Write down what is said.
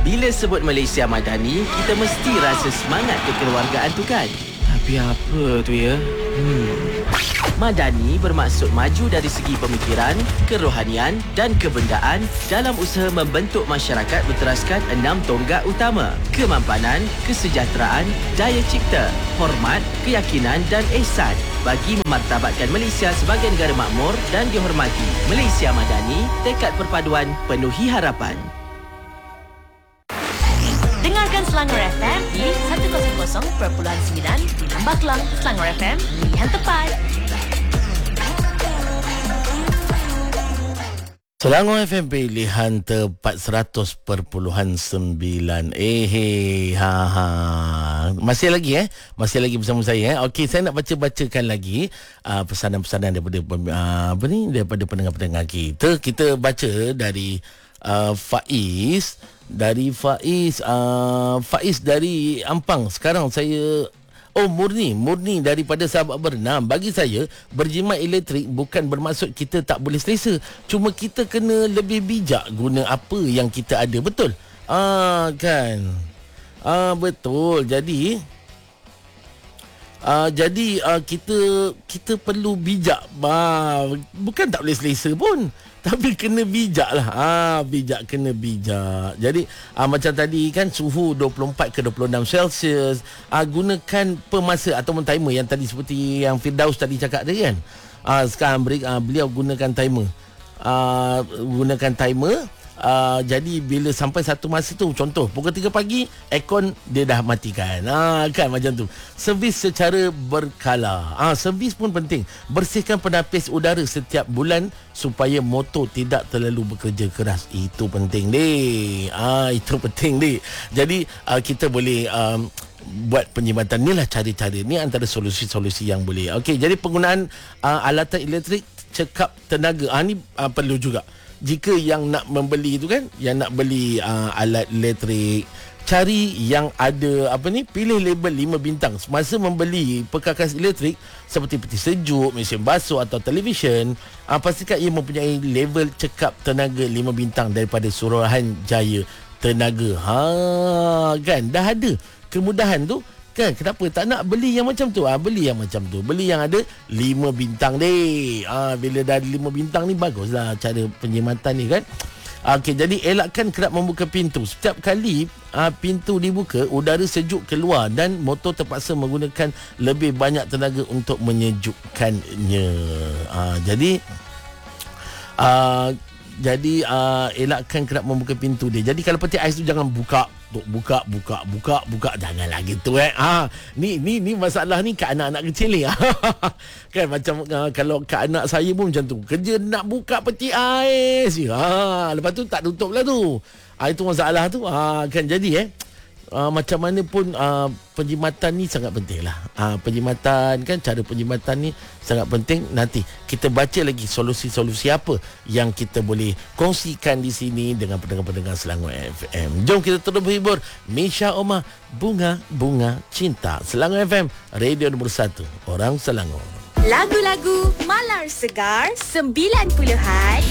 Bila sebut Malaysia Madani, kita mesti rasa semangat kekeluargaan tu kan? Tapi apa tu ya? Madani bermaksud maju dari segi pemikiran, kerohanian dan kebendaan dalam usaha membentuk masyarakat berteraskan 6 tonggak utama: kemampanan, kesejahteraan, daya cipta, hormat, keyakinan dan ihsan bagi memartabatkan Malaysia sebagai negara makmur dan dihormati. Malaysia Madani, tekad perpaduan penuhi harapan. Dengarkan Selangor FM di 100.9 di Lembah Kelang. Selangor FM, pilihan tepat. Selangor FM pilihan tepat 100.9. Masih lagi bersama saya. Okey, saya nak bacakan lagi pesanan-pesanan daripada pendengar-pendengar kita. Kita baca dari Faiz dari Ampang. Sekarang saya Murni daripada Sahabat Bernam. Bagi saya, berjimat elektrik bukan bermaksud kita tak boleh selesa. Cuma kita kena lebih bijak guna apa yang kita ada. Betul? Kan? Betul. Jadi kita perlu bijak. Bukan tak boleh selesa pun, tapi kena bijak lah. Kena bijak. Jadi macam tadi kan, suhu 24 ke 26 Celsius. Gunakan pemasa ataupun timer yang tadi seperti yang Firdaus tadi cakap tadi kan. Sekarang beliau gunakan timer. Jadi bila sampai satu masa tu, contoh pukul 3 pagi, aircon dia dah matikan. Kan macam tu. Servis secara berkala. Servis pun penting. Bersihkan penapis udara setiap bulan supaya motor tidak terlalu bekerja keras. Itu penting deh. Itu penting deh. Jadi kita boleh buat penjimatan. Inilah cara-cara. Ni antara solusi-solusi yang boleh. Okey, jadi penggunaan alatan elektrik cekap tenaga. Ni perlu juga. Jika yang nak membeli tu kan, yang nak beli alat elektrik, cari yang ada pilih label 5 bintang. Semasa membeli perkakas elektrik seperti peti sejuk, mesin basuh atau televisyen, pastikan ia mempunyai label cekap tenaga 5 bintang daripada Suruhanjaya Tenaga. Kan dah ada kemudahan tu kan. Kenapa tak nak beli yang macam tu? Beli yang macam tu. Beli yang ada 5 bintang deh. Bila dah ada 5 bintang ni, baguslah cara penjimatan ni kan. Okey, jadi elakkan kerap membuka pintu. Setiap kali pintu dibuka, udara sejuk keluar dan motor terpaksa menggunakan lebih banyak tenaga untuk menyejukkannya. Jadi elakkan kerap membuka pintu dia. Jadi kalau peti ais tu jangan buka janganlah gitu ni masalah ni kat anak-anak kecil ni. Kan macam kalau kat anak saya pun macam tu, kerja nak buka peti ais lepas tu tak tutup lah tu. Itu masalah tu. Kan jadi macam mana pun penjimatan ni sangat penting lah. Penjimatan kan, cara penjimatan ni sangat penting. Nanti kita baca lagi solusi-solusi apa yang kita boleh kongsikan di sini dengan pendengar-pendengar Selangor FM. Jom kita terus berhibur. Misha Omar, Bunga Cinta. Selangor FM, radio nombor 1 orang Selangor. Lagu-lagu Malar Segar 90-an